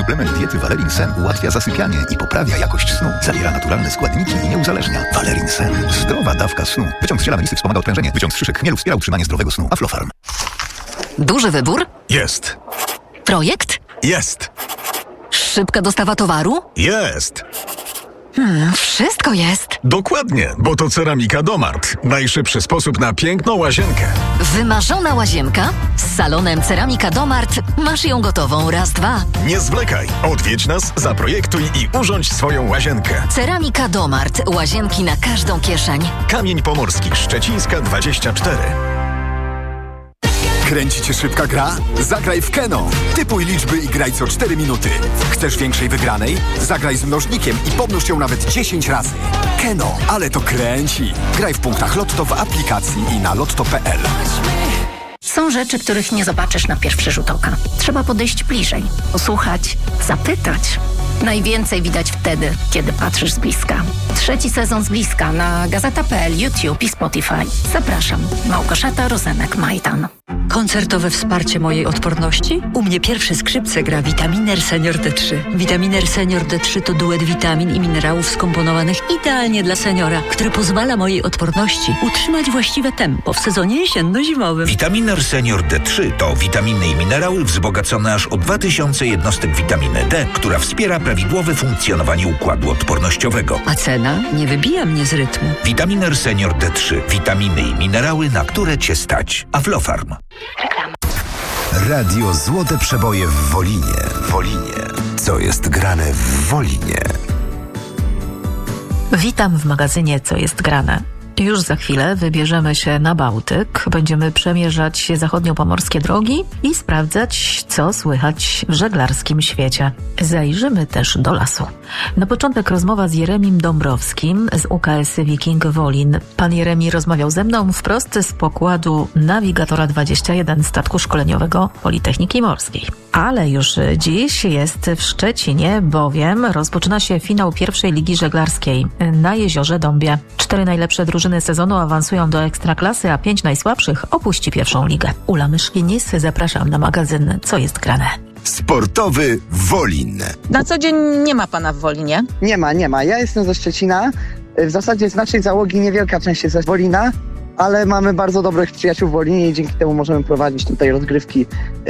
Suplement diety Valerin Sen ułatwia zasypianie i poprawia jakość snu. Zawiera naturalne składniki i nie uzależnia. Valerin Sen. Zdrowa dawka snu. Wyciąg z ziela melisy wspomaga odprężenie. Wyciąg z szyszek chmielu wspiera utrzymanie zdrowego snu. Aflofarm. Duży wybór? Jest. Projekt? Jest. Szybka dostawa towaru? Jest. Wszystko jest. Dokładnie, bo to Ceramika Domart. Najszybszy sposób na piękną łazienkę. Wymarzona łazienka? Z salonem Ceramika Domart masz ją gotową raz, dwa. Nie zwlekaj. Odwiedź nas, zaprojektuj i urządź swoją łazienkę. Ceramika Domart. Łazienki na każdą kieszeń. Kamień Pomorski, Szczecińska 24. Kręci cię szybka gra? Zagraj w Keno. Typuj liczby i graj co 4 minuty. Chcesz większej wygranej? Zagraj z mnożnikiem i pomnóż ją nawet 10 razy. Keno, ale to kręci. Graj w punktach Lotto w aplikacji i na lotto.pl. Są rzeczy, których nie zobaczysz na pierwszy rzut oka. Trzeba podejść bliżej, posłuchać, zapytać. Najwięcej widać wtedy, kiedy patrzysz z bliska. 3. sezon z bliska na Gazeta.pl, YouTube i Spotify. Zapraszam. Małgorzata Rozenek-Majdan. Koncertowe wsparcie mojej odporności? U mnie pierwsze skrzypce gra Vitaminer Senior D3. Vitaminer Senior D3 to duet witamin i minerałów skomponowanych idealnie dla seniora, który pozwala mojej odporności utrzymać właściwe tempo w sezonie jesienno-zimowym. Vitaminer Senior D3 to witaminy i minerały wzbogacone aż o 2000 jednostek witaminy D, która wspiera prawidłowe funkcjonowanie układu odpornościowego. A cena nie wybija mnie z rytmu. Vitaminer Senior D3. Witaminy i minerały, na które Cię stać. Aflofarm. Radio Złote Przeboje w Wolinie. Co jest grane w Wolinie? Witam w magazynie Co jest grane. Już za chwilę wybierzemy się na Bałtyk, będziemy przemierzać zachodniopomorskie drogi i sprawdzać, co słychać w żeglarskim świecie. Zajrzymy też do lasu. Na początek rozmowa z Jeremim Dąbrowskim z UKS Wiking Wolin. Pan Jeremi rozmawiał ze mną wprost z pokładu Navigatora 21 statku szkoleniowego Politechniki Morskiej. Ale już dziś jest w Szczecinie, bowiem rozpoczyna się finał pierwszej ligi żeglarskiej na Jeziorze Dąbie. 4 najlepsze drużyny sezonu awansują do Ekstraklasy, a 5 najsłabszych opuści pierwszą ligę. Ula Myszkinis, zapraszam na magazyn Co jest grane. Sportowy Wolin. Na co dzień nie ma pana w Wolinie? Nie ma. Ja jestem ze Szczecina. W zasadzie z naszej załogi niewielka część jest ze Wolina, ale mamy bardzo dobrych przyjaciół w Wolinie i dzięki temu możemy prowadzić tutaj rozgrywki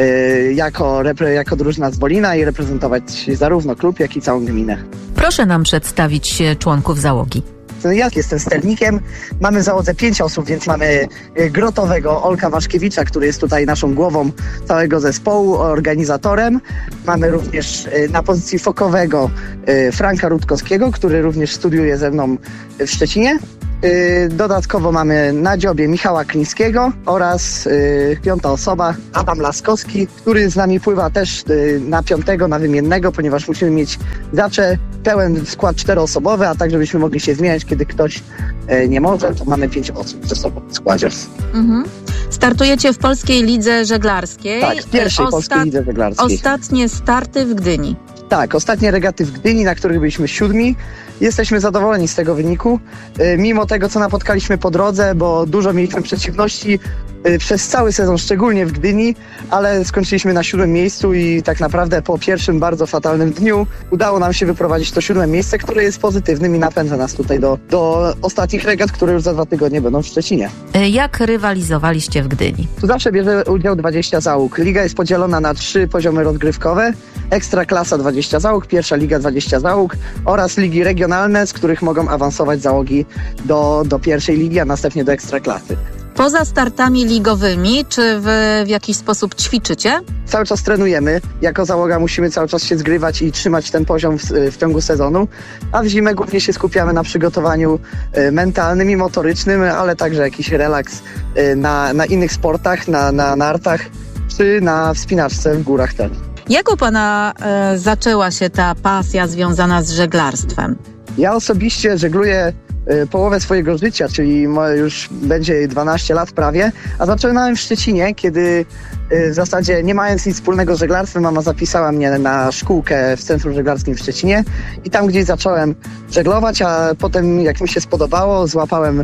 jako drużyna z Wolina i reprezentować zarówno klub, jak i całą gminę. Proszę nam przedstawić członków załogi. Ja jestem sternikiem, mamy w załodze 5 osób, więc mamy grotowego Olka Waszkiewicza, który jest tutaj naszą głową całego zespołu, organizatorem. Mamy również na pozycji fokowego Franka Rutkowskiego, który również studiuje ze mną w Szczecinie. Dodatkowo mamy na dziobie Michała Klińskiego oraz 5. osoba Adam Laskowski, który z nami pływa też na 5. na wymiennego, ponieważ musimy mieć zawsze pełen skład 4-osobowy, a tak żebyśmy mogli się zmieniać, kiedy ktoś nie może, to mamy 5 osób ze sobą w składzie. Startujecie w Polskiej Lidze Żeglarskiej. Tak, w pierwszej Polskiej Lidze Żeglarskiej. Ostatnie starty w Gdyni. Tak, ostatnie regaty w Gdyni, na których byliśmy 7. Jesteśmy zadowoleni z tego wyniku, mimo tego, co napotkaliśmy po drodze, bo dużo mieliśmy przeciwności przez cały sezon, szczególnie w Gdyni, ale skończyliśmy na 7. miejscu i tak naprawdę po pierwszym bardzo fatalnym dniu udało nam się wyprowadzić to 7. miejsce, które jest pozytywnym i napędza nas tutaj do ostatnich regat, które już za 2 tygodnie będą w Szczecinie. Jak rywalizowaliście w Gdyni? Tu zawsze bierze udział 20 załóg. Liga jest podzielona na 3 poziomy rozgrywkowe. Ekstraklasa 20 załóg, pierwsza liga 20 załóg oraz ligi regionalne, z których mogą awansować załogi do pierwszej ligi, a następnie do ekstraklasy. Poza startami ligowymi, czy wy w jakiś sposób ćwiczycie? Cały czas trenujemy. Jako załoga musimy cały czas się zgrywać i trzymać ten poziom w ciągu sezonu, a w zimę głównie się skupiamy na przygotowaniu mentalnym i motorycznym, ale także jakiś relaks na innych sportach, na nartach czy na wspinaczce w górach też. Jak u pana zaczęła się ta pasja związana z żeglarstwem? Ja osobiście żegluję połowę swojego życia, czyli już będzie 12 lat prawie, a zaczynałem w Szczecinie, kiedy w zasadzie nie mając nic wspólnego z żeglarstwem, mama zapisała mnie na szkółkę w Centrum Żeglarskim w Szczecinie i tam gdzieś zacząłem żeglować, a potem jak mi się spodobało, złapałem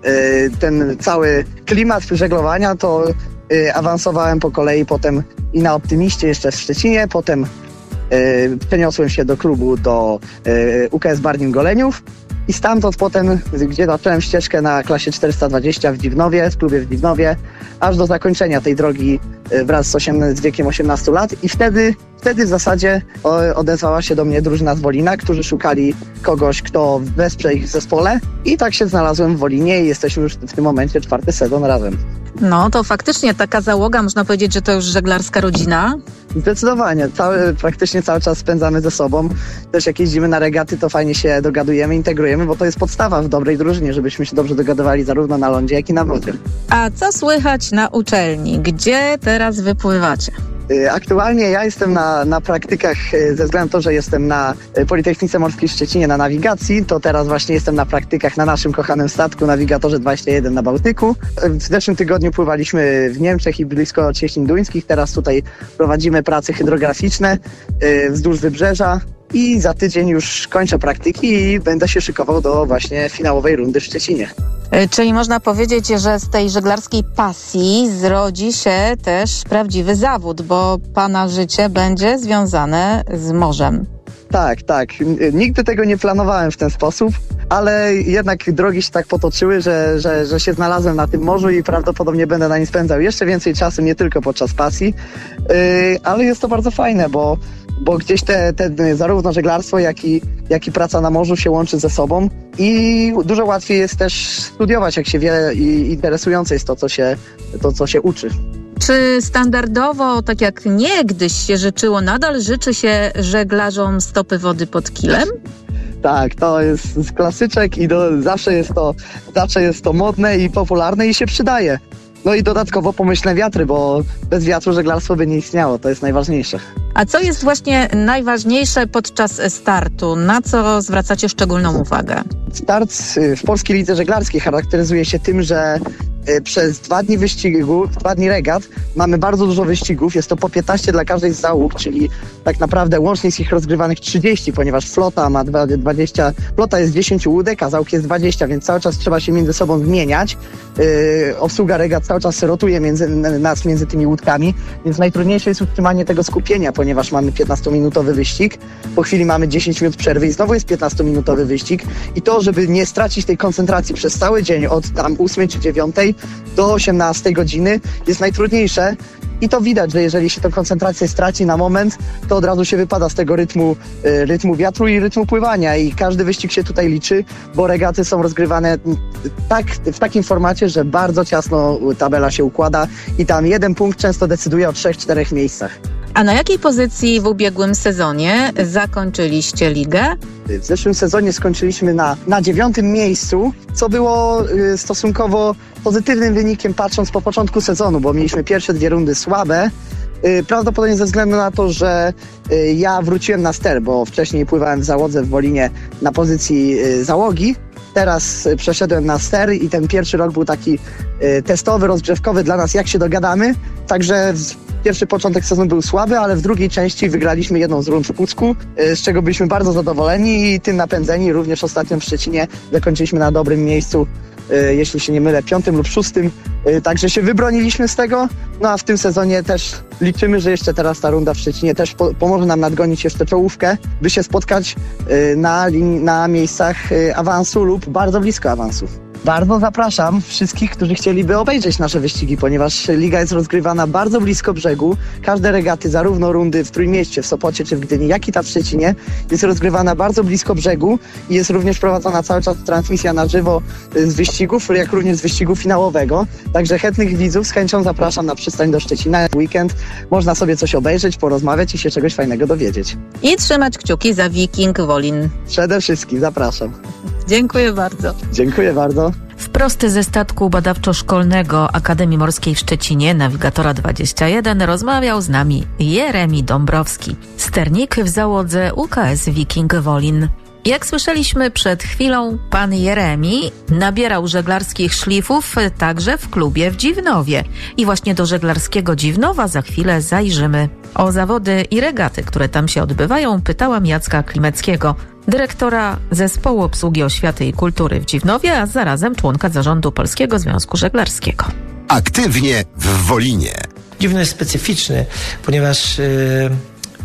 ten cały klimat żeglowania, to awansowałem po kolei potem i na Optymiście jeszcze w Szczecinie, potem przeniosłem się do klubu do UKS Barnim Goleniów i stamtąd potem, gdzie zacząłem ścieżkę na klasie 420 w Dziwnowie, w klubie w Dziwnowie, aż do zakończenia tej drogi wraz z wiekiem 18 lat i wtedy w zasadzie odezwała się do mnie drużyna z Wolina, którzy szukali kogoś, kto wesprze ich w zespole i tak się znalazłem w Wolinie i jesteśmy już w tym momencie 4. sezon razem. No to faktycznie taka załoga, można powiedzieć, że to już żeglarska rodzina. Zdecydowanie, praktycznie cały czas spędzamy ze sobą. Też jak jeździmy na regaty, to fajnie się dogadujemy, integrujemy, bo to jest podstawa w dobrej drużynie, żebyśmy się dobrze dogadywali zarówno na lądzie, jak i na wodzie. A co słychać na uczelni? Gdzie teraz wypływacie? Aktualnie ja jestem na praktykach, ze względu na to, że jestem na Politechnice Morskiej w Szczecinie na nawigacji, to teraz właśnie jestem na praktykach na naszym kochanym statku Nawigatorze 21 na Bałtyku. W zeszłym tygodniu pływaliśmy w Niemczech i blisko Cieśnin Duńskich, teraz tutaj prowadzimy prace hydrograficzne wzdłuż wybrzeża i za tydzień już kończę praktyki i będę się szykował do właśnie finałowej rundy w Szczecinie. Czyli można powiedzieć, że z tej żeglarskiej pasji zrodzi się też prawdziwy zawód, bo pana życie będzie związane z morzem. Tak. Nigdy tego nie planowałem w ten sposób, ale jednak drogi się tak potoczyły, że się znalazłem na tym morzu i prawdopodobnie będę na nim spędzał jeszcze więcej czasu, nie tylko podczas pasji, ale jest to bardzo fajne, bo gdzieś te zarówno żeglarstwo, jak i praca na morzu się łączy ze sobą i dużo łatwiej jest też studiować, jak się wie i interesujące jest to, co się uczy. Czy standardowo, tak jak niegdyś się życzyło, nadal życzy się żeglarzom stopy wody pod kilem? Tak, to jest klasyczek i zawsze jest to modne i popularne i się przydaje. No i dodatkowo pomyślne wiatry, bo bez wiatru żeglarstwo by nie istniało, to jest najważniejsze. A co jest właśnie najważniejsze podczas startu? Na co zwracacie szczególną uwagę? Start w Polskiej Lidze Żeglarskiej charakteryzuje się tym, że przez 2 dni regat mamy bardzo dużo wyścigów, jest to po 15 dla każdej z załóg, czyli tak naprawdę łącznie jest ich rozgrywanych 30, ponieważ flota ma 20, flota jest 10 łódek, a załóg jest 20, więc cały czas trzeba się między sobą zmieniać. Obsługa regat cały czas rotuje między tymi łódkami, więc najtrudniejsze jest utrzymanie tego skupienia, ponieważ mamy 15-minutowy wyścig, po chwili mamy 10 minut przerwy i znowu jest 15-minutowy wyścig i to, żeby nie stracić tej koncentracji przez cały dzień od tam 8 czy 9 do 18 godziny jest najtrudniejsze i to widać, że jeżeli się tę koncentrację straci na moment, to od razu się wypada z tego rytmu wiatru i rytmu pływania i każdy wyścig się tutaj liczy, bo regaty są rozgrywane w takim formacie, że bardzo ciasno tabela się układa i tam 1 punkt często decyduje o 3-4 miejscach. A na jakiej pozycji w ubiegłym sezonie zakończyliście ligę? W zeszłym sezonie skończyliśmy na 9. miejscu, co było stosunkowo pozytywnym wynikiem patrząc po początku sezonu, bo mieliśmy pierwsze 2 rundy słabe, prawdopodobnie ze względu na to, że ja wróciłem na ster, bo wcześniej pływałem w załodze w Wolinie na pozycji załogi. Teraz przeszedłem na ster i ten pierwszy rok był taki testowy, rozgrzewkowy dla nas, jak się dogadamy. Także pierwszy początek sezonu był słaby, ale w drugiej części wygraliśmy 1 z rund w Pucku, z czego byliśmy bardzo zadowoleni i tym napędzeni. Również ostatnio w Szczecinie zakończyliśmy na dobrym miejscu, jeśli się nie mylę, 5. lub 6. Także się wybroniliśmy z tego. No a w tym sezonie też liczymy, że jeszcze teraz ta runda w Szczecinie też pomoże nam nadgonić jeszcze czołówkę, by się spotkać na miejscach awansu lub bardzo blisko awansu. Bardzo zapraszam wszystkich, którzy chcieliby obejrzeć nasze wyścigi, ponieważ liga jest rozgrywana bardzo blisko brzegu. Każde regaty, zarówno rundy w Trójmieście, w Sopocie czy w Gdyni, jak i ta w Szczecinie, jest rozgrywana bardzo blisko brzegu i jest również prowadzona cały czas transmisja na żywo z wyścigów, jak również z wyścigu finałowego. Także chętnych widzów z chęcią zapraszam na przystań do Szczecina. W weekend można sobie coś obejrzeć, porozmawiać i się czegoś fajnego dowiedzieć. I trzymać kciuki za Viking Wolin. Przede wszystkim zapraszam. Dziękuję bardzo. Dziękuję bardzo. Wprost ze statku badawczo-szkolnego Akademii Morskiej w Szczecinie, Nawigatora 21, rozmawiał z nami Jeremi Dąbrowski, sternik w załodze UKS Viking Wolin. Jak słyszeliśmy przed chwilą, pan Jeremi nabierał żeglarskich szlifów także w klubie w Dziwnowie. I właśnie do żeglarskiego Dziwnowa za chwilę zajrzymy. O zawody i regaty, które tam się odbywają, pytałam Jacka Klimeckiego, dyrektora Zespołu Obsługi Oświaty i Kultury w Dziwnowie, a zarazem członka zarządu Polskiego Związku Żeglarskiego. Aktywnie w Wolinie. Dziwno jest specyficzny, ponieważ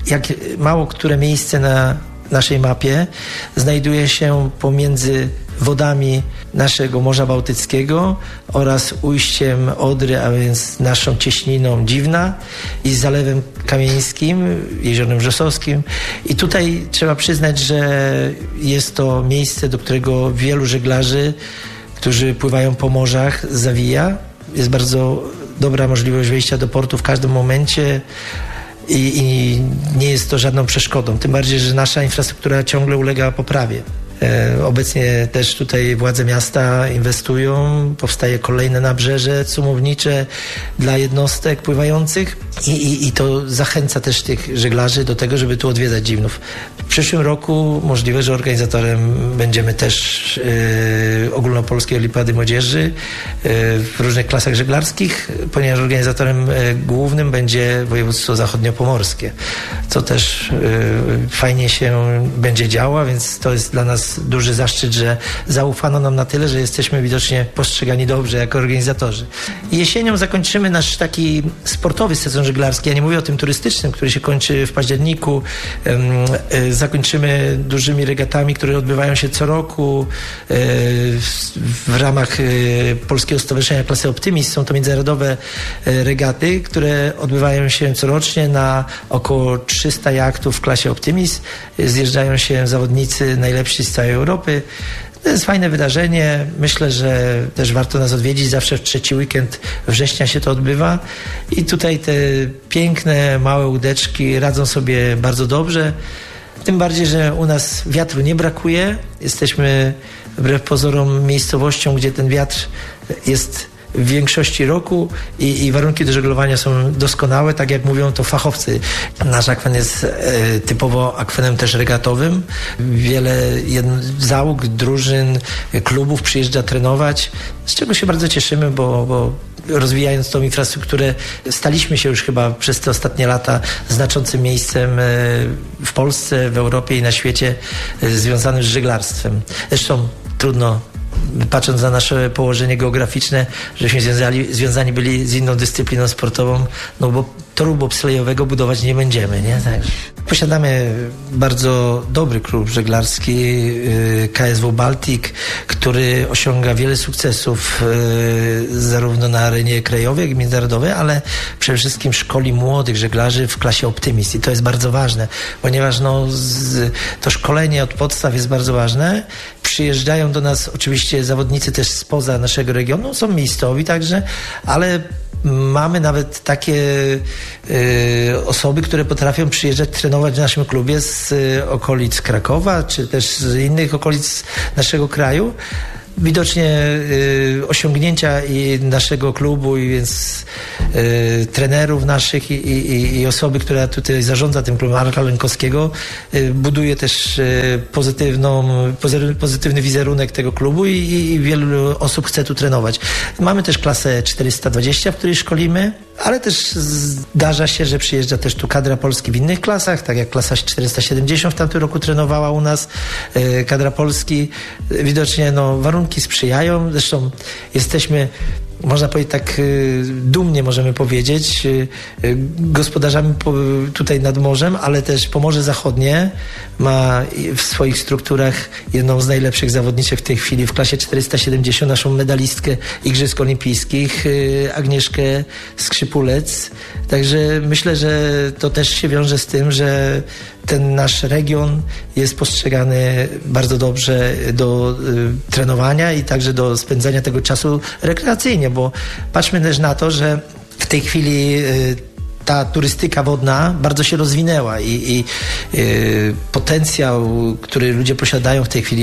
jak mało które miejsce na naszej mapie znajduje się pomiędzy wodami naszego Morza Bałtyckiego oraz ujściem Odry, a więc naszą cieśniną Dziwna i Zalewem Kamieńskim, Jeziorem Wrzosowskim. I tutaj trzeba przyznać, że jest to miejsce, do którego wielu żeglarzy, którzy pływają po morzach, zawija. Jest bardzo dobra możliwość wejścia do portu w każdym momencie. I nie jest to żadną przeszkodą. Tym bardziej, że nasza infrastruktura ciągle ulega poprawie. Obecnie też tutaj władze miasta inwestują, powstaje kolejne nabrzeże cumownicze dla jednostek pływających i to zachęca też tych żeglarzy do tego, żeby tu odwiedzać Dziwnów. W przyszłym roku możliwe, że organizatorem będziemy też ogólnopolskiej Olimpiady Młodzieży w różnych klasach żeglarskich, ponieważ organizatorem głównym będzie województwo zachodniopomorskie, co też fajnie się będzie działo, więc to jest dla nas duży zaszczyt, że zaufano nam na tyle, że jesteśmy widocznie postrzegani dobrze jako organizatorzy. Jesienią zakończymy nasz taki sportowy sezon żeglarski. Ja nie mówię o tym turystycznym, który się kończy w październiku. Zakończymy dużymi regatami, które odbywają się co roku w ramach Polskiego Stowarzyszenia Klasy Optimist. Są to międzynarodowe regaty, które odbywają się corocznie na około 300 jachtów w klasie Optimist. Zjeżdżają się zawodnicy najlepsi z całej Europy. To jest fajne wydarzenie. Myślę, że też warto nas odwiedzić. Zawsze w trzeci weekend września się to odbywa. I tutaj te piękne, małe łódeczki radzą sobie bardzo dobrze. Tym bardziej, że u nas wiatru nie brakuje. Jesteśmy wbrew pozorom miejscowością, gdzie ten wiatr jest w większości roku i warunki do żeglowania są doskonałe, tak jak mówią to fachowcy. Nasz akwen jest typowo akwenem też regatowym. Wiele załóg, drużyn, klubów przyjeżdża trenować, z czego się bardzo cieszymy, bo rozwijając tą infrastrukturę staliśmy się już chyba przez te ostatnie lata znaczącym miejscem w Polsce, w Europie i na świecie związanym z żeglarstwem. Zresztą trudno, patrząc na nasze położenie geograficzne, żeśmy związani byli z inną dyscypliną sportową, no bo toru bobslejowego budować nie będziemy, nie? Tak. Posiadamy bardzo dobry klub żeglarski KSW Baltic, który osiąga wiele sukcesów zarówno na arenie krajowej, jak i międzynarodowej, ale przede wszystkim szkoli młodych żeglarzy w klasie Optimist i to jest bardzo ważne, ponieważ to szkolenie od podstaw jest bardzo ważne. Przyjeżdżają do nas oczywiście zawodnicy też spoza naszego regionu, są miejscowi także, ale mamy nawet takie osoby, które potrafią przyjeżdżać, trenować w naszym klubie z okolic Krakowa, czy też z innych okolic naszego kraju. Widocznie osiągnięcia i naszego klubu, i więc trenerów naszych i osoby, która tutaj zarządza tym klubem, Arka Lękowskiego, buduje też pozytywny wizerunek tego klubu i wielu osób chce tu trenować. Mamy też klasę 420, w której szkolimy, ale też zdarza się, że przyjeżdża też tu kadra Polski w innych klasach, tak jak klasa 470 w tamtym roku trenowała u nas kadra Polski. Widocznie warunki sprzyjają, zresztą jesteśmy, można powiedzieć tak dumnie możemy powiedzieć, gospodarzami tutaj nad morzem, ale też Pomorze Zachodnie ma w swoich strukturach jedną z najlepszych zawodniczek w tej chwili w klasie 470, naszą medalistkę Igrzysk Olimpijskich, Agnieszkę Skrzypulec. Także myślę, że to też się wiąże z tym, że ten nasz region jest postrzegany bardzo dobrze do trenowania i także do spędzania tego czasu rekreacyjnie, bo patrzmy też na to, że w tej chwili ta turystyka wodna bardzo się rozwinęła i potencjał, który ludzie posiadają w tej chwili